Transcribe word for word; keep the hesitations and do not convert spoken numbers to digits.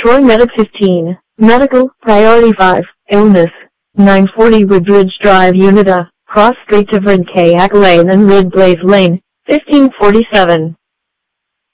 Troy Medic fifteen, Medical, Priority five, Illness, nine forty Woodbridge Drive Unita, Cross Street to Vern Kayak Lane and Red Blaze Lane, fifteen forty-seven.